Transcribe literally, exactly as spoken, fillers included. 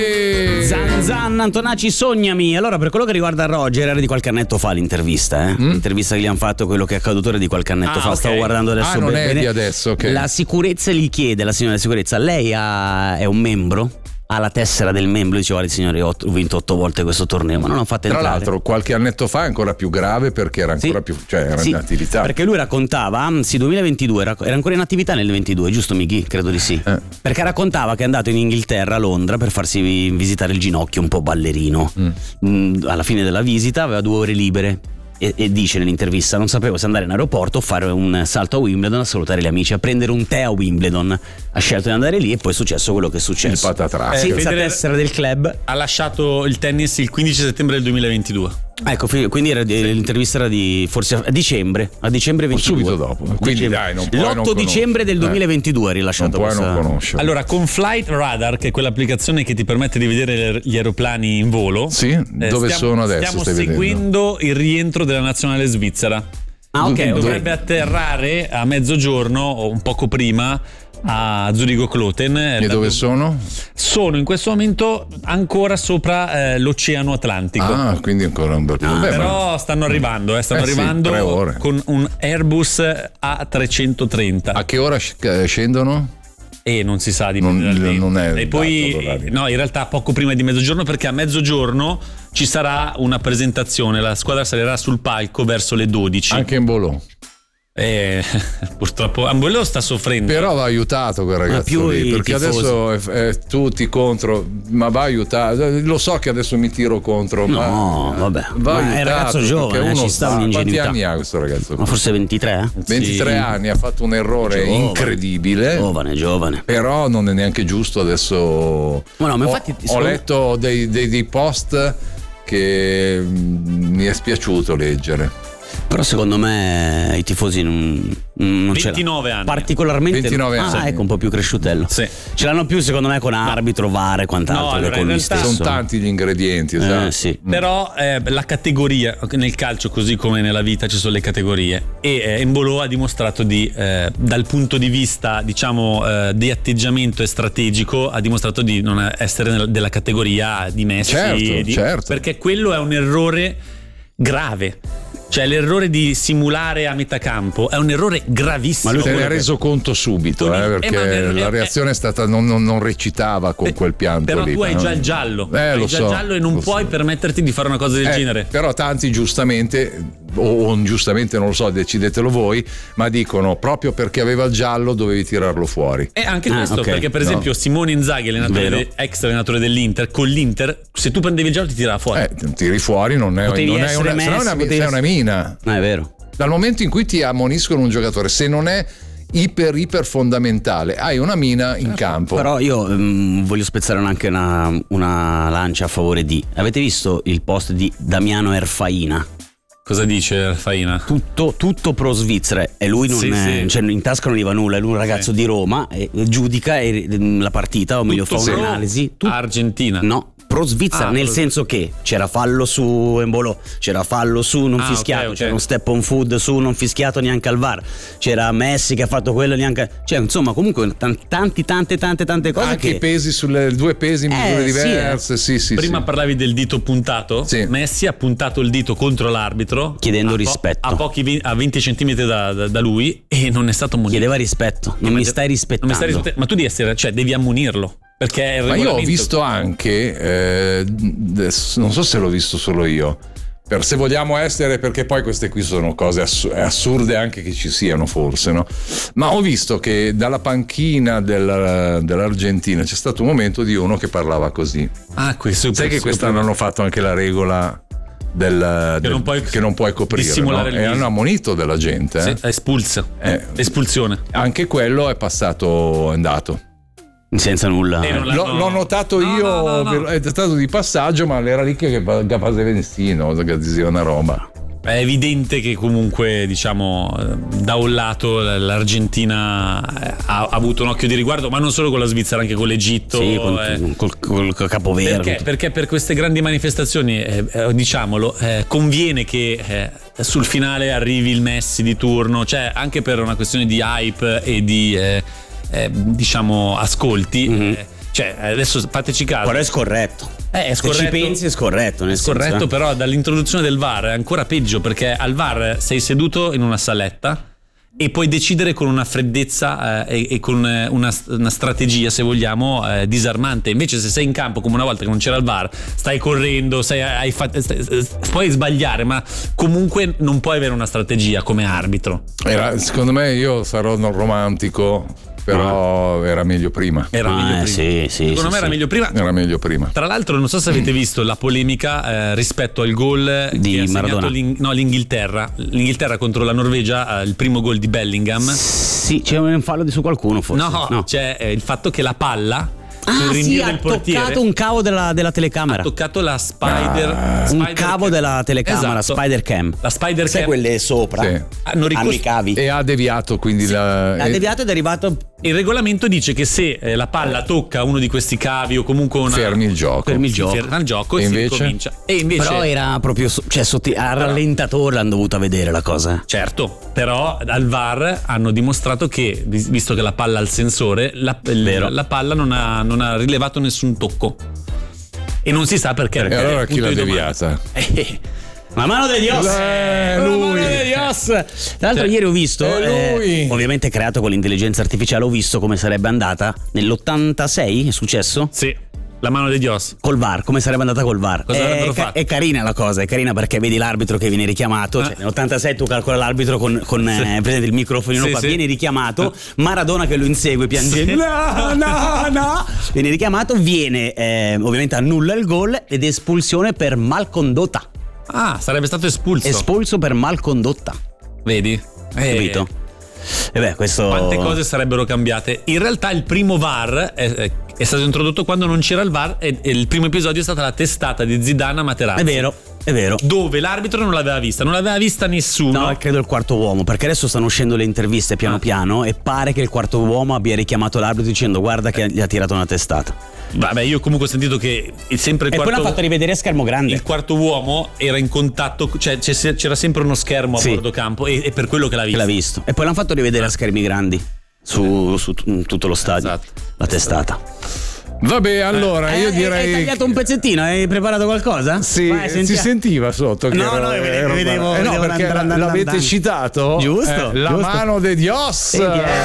Zan Zan Antonacci, sognami. Allora, per quello che riguarda Roger, era di qualche annetto fa l'intervista, eh? Mm? L'intervista che gli hanno fatto, quello che è accaduto era di qualche annetto ah, fa. Okay. Stavo guardando adesso. Ah, non bene. è di adesso, ok. La sicurezza gli chiede, la signora di sicurezza, lei ha, è un membro? Ha la tessera del membro, diceva il signore, ho vinto otto volte questo torneo, ma non ho fatto entrare. Tra l'altro qualche annetto fa è ancora più grave perché era ancora sì. più, cioè era sì, in attività. Perché lui raccontava, sì, duemilaventidue, era, era ancora in attività nel ventidue, giusto Mighi? Credo di sì. Eh. Perché raccontava che è andato in Inghilterra, a Londra, per farsi visitare il ginocchio un po' ballerino. Mm. Mm, alla fine della visita aveva due ore libere. E, e dice nell'intervista: non sapevo se andare in aeroporto o fare un salto a Wimbledon, a salutare gli amici, a prendere un tè a Wimbledon. Ha scelto di andare lì e poi è successo quello che è successo. Il patatrac. Senza Federer tessera del club. Ha lasciato il tennis il quindici settembre del duemilaventidue. Ecco, quindi era di, l'intervista era di forse a dicembre, a dicembre ventidue. Subito dopo. Quindi dicembre. dai, non puoi l'otto non dicembre del duemilaventidue ha rilasciato non puoi questa... non conoscere. Allora, con Flight Radar, che è quell'applicazione che ti permette di vedere gli aeroplani in volo, Sì, dove stiamo, sono adesso? Stiamo stai seguendo il rientro della nazionale svizzera. Ah, ok, ok. Dovrebbe atterrare a mezzogiorno o un poco prima a Zurigo-Kloten. E dove sono? Sono in questo momento ancora sopra eh, l'Oceano Atlantico. Ah, quindi ancora un bel po'. Ah, Beh, Però ma... stanno arrivando, eh, stanno Eh sì, arrivando tre ore. con un Airbus A trecentotrenta. A che ora sc- scendono? E non si sa di Non- non è e poi dato l'orario. no, in realtà poco prima di mezzogiorno, perché a mezzogiorno ci sarà una presentazione, la squadra salirà sul palco verso le dodici. Anche in Bolò. E purtroppo Ambollo sta soffrendo. Però va aiutato quel ragazzo più lì, i perché tifosi. adesso è, è tutti contro, ma va aiutato. Lo so che adesso mi tiro contro, No, ma vabbè. va Ma è aiutato, un ragazzo perché giovane, uno ci sta sa- un'ingenuità. Quanti anni ha questo ragazzo? Ma forse ventitré? eh? ventitré Sì. anni, ha fatto un errore Giovane. incredibile. Giovane, giovane. Però non è neanche giusto adesso. Ma no, ma ho, infatti, ho secondo- letto dei, dei, dei post che mm, mi è spiaciuto leggere. Però secondo me i tifosi non, non ce l'hanno. ventinove anni. Particolarmente ventinove ah, anni. ecco, un po' più cresciutello. Sì. Ce l'hanno più secondo me con arbitro, V A R e quant'altro, No, che allora, con in lui realtà- stesso. Sono tanti gli ingredienti, Eh, esatto. sì. Però eh, la categoria nel calcio, così come nella vita ci sono le categorie, e eh, Embolo ha dimostrato di eh, dal punto di vista diciamo eh, di atteggiamento e strategico, ha dimostrato di non essere nel- della categoria di Messi, Certo, e di- certo. perché quello è un errore grave. Cioè l'errore di simulare a metà campo è un errore gravissimo. Ma lui se ne Quello ha che- reso conto subito, Con il- eh, eh, perché ma per- la eh, reazione è stata non, non- non recitava con Eh, quel pianto però lì. tu hai no? già il giallo, Eh, hai lo già so, il giallo e non lo puoi so. permetterti di fare una cosa del Eh, genere. Però tanti giustamente, o ingiustamente, non lo so, decidetelo voi, ma dicono proprio perché aveva il giallo dovevi tirarlo fuori. E anche Ah, questo, ok. perché per No. esempio Simone Inzaghi, allenatore Vero. de- ex allenatore dell'Inter, con l'Inter, se tu prendevi il giallo ti tirava fuori. Eh, tiri fuori, non è, Potevi non è essere una, se no è Messi, una, potevi sei una essere- mina. No, è vero. Dal momento in cui ti ammoniscono un giocatore, se non è iper iper fondamentale, hai una mina in campo. Però io mm, voglio spezzare anche una, una lancia a favore di. Avete visto il post di Damiano Erfaina? Cosa dice Faina? Tutto, tutto pro Svizzera, e lui non Sì, è, sì. cioè in tasca non gli va nulla, è lui un ragazzo Sì. di Roma e giudica e, mm, la partita, o meglio fa Tutto pro un'analisi. Tut- Argentina. No, pro Svizzera, Ah, nel pro- senso che c'era fallo su Embolo, c'era fallo su non Ah, fischiato, ok, ok. c'era uno step on foot su non fischiato neanche al V A R, c'era Messi che ha fatto quello neanche, cioè insomma comunque tan- tanti tante tante tante cose Anche che i pesi sulle due pesi in Eh, misure sì, diverse. Sì, sì, Prima sì. parlavi del dito puntato. Sì. Messi ha puntato il dito contro l'arbitro, Chiedendo a po- rispetto. a pochi vi- a venti centimetri da, da- da lui, e non è stato munito. chiedeva rispetto, non mi stai Non rispettando. mi stai rispettando. Ma tu devi essere, cioè devi ammonirlo, perché è il Ma io ho regolamento. visto anche, eh, adesso non so se l'ho visto solo io, per se vogliamo essere, perché poi queste qui sono cose ass- assurde anche che ci siano forse, no? Ma ho visto che dalla panchina della- dell'Argentina c'è stato un momento di uno che parlava così. Ah, questo Sai che quest'anno hanno fatto anche la regola del, del- non puoi- che non puoi coprire, dissimulare no? il E viso. hanno ammonito della gente, eh? Sì, è espulso. Eh. Espulsione. Anche quello è passato, è andato. Senza nulla. E non la- L'ho, no. l'ho notato No, io, no, no, no. è stato di passaggio, ma era lì che che fase vestino, che diceva una roba. È evidente che comunque, diciamo, eh, da un lato l'Argentina eh, ha, ha avuto un occhio di riguardo, ma non solo con la Svizzera, anche con l'Egitto. Sì, con, eh. col, col, col capo verde. Perché? Perché per queste grandi manifestazioni, eh, eh, diciamolo, eh, conviene che eh, sul finale arrivi il Messi di turno, cioè anche per una questione di hype e di eh, eh, diciamo ascolti. Mhm. eh, Cioè, adesso fateci caso. Però è scorretto. Eh, è scorretto. Se ci pensi è scorretto. Nel Scorretto, senso, eh. però dall'introduzione del V A R è ancora peggio, perché al V A R sei seduto in una saletta e puoi decidere con una freddezza eh, e, e con una, una strategia, se vogliamo, eh, disarmante. Invece se sei in campo come una volta che non c'era il V A R, stai correndo, sei, hai fatto, stai, puoi sbagliare, ma comunque non puoi avere una strategia come arbitro. Era, secondo me, io sarò non romantico, però era meglio prima. Era Ah, meglio eh, prima. sì, sì, Secondo sì, me sì. era meglio prima. Era meglio prima. Tra l'altro, non so se avete visto la polemica eh, rispetto al gol Di che ha segnato Maradona. l'Ing- no, l'Inghilterra. L'Inghilterra contro la Norvegia, eh, il primo gol di Bellingham. Sì, c'è un fallo di su qualcuno forse. No, c'è eh, il fatto che la palla Ah, sul sì, rinvio ha del portiere toccato un cavo della, della telecamera. ha toccato la Spider, Ah, Spider un cavo Cam. della telecamera, Esatto. Spider Cam. La Spider Sai Cam. quelle sopra? Sì. Hanno ricos- Hanno i cavi. E ha deviato quindi la. Ha e- deviato ed è arrivato. Il regolamento dice che se eh, la palla tocca uno di questi cavi o comunque una Fermi il gioco. Fermi il si gioco. ferma il gioco e, E si invece? ricomincia. E invece Però era proprio so- cioè, sotto, a rallentatore l'hanno dovuta vedere la cosa. certo, però al V A R hanno dimostrato che, vis- visto che la palla ha il sensore, la, il- Vero. la palla non ha, non ha rilevato nessun tocco. E non si sa perché. E perché è allora il chi punto l'ha di domanda. deviata? Eh, La mano di Dios. Eh, La lui. mano di Dios. Tra l'altro Cioè, ieri ho visto, è lui. eh, ovviamente creato con l'intelligenza artificiale, ho visto come sarebbe andata nell'ottantasei, è successo? Sì, la mano di Dios. Col V A R, come sarebbe andata col V A R? Cosa è, avrebbero ca- fatto? è carina la cosa, è carina perché vedi l'arbitro che viene richiamato. Ah. Cioè, nell'ottantasei tu calcola l'arbitro con, con Sì. eh, presente il microfonino Sì, qua, sì. viene richiamato. Maradona che lo insegue piangendo. Sì. No, no, no. Viene richiamato, viene eh, ovviamente annulla il gol ed espulsione per malcondotta. Ah, sarebbe stato espulso. Espulso per malcondotta. Vedi? Eh, Capito? E beh, questo. Quante cose sarebbero cambiate. In realtà il primo V A R è, è- è stato introdotto quando non c'era il V A R e, e il primo episodio è stata la testata di Zidane a Materazzi. È vero, è vero. Dove l'arbitro non l'aveva vista, non l'aveva vista nessuno. No, credo il quarto uomo, perché adesso stanno uscendo le interviste piano Ah. piano e pare che il quarto uomo abbia richiamato l'arbitro dicendo guarda che gli ha tirato una testata. Vabbè, io comunque ho sentito che il- sempre il E poi quarto, l'ha fatto rivedere a schermo grande. il quarto uomo era in contatto, cioè c'è- c'era sempre uno schermo a Sì. bordo campo e, e per quello che l'ha Che vista. l'ha visto. E poi l'hanno fatto rivedere a schermi grandi su, su t- tutto lo stadio. Esatto. La testata. Vabbè, allora Eh, io hai- direi. Hai tagliato un pezzettino? Hai preparato qualcosa? Sì, Vai, si sentiamo. sentiva sotto che No, ero- no, vedevo- ero- vedevo- eh no, vedevo perché andare, andare, l'avete andare. citato. Giusto, Eh, la giusto. mano di Dios. Sì, chi è?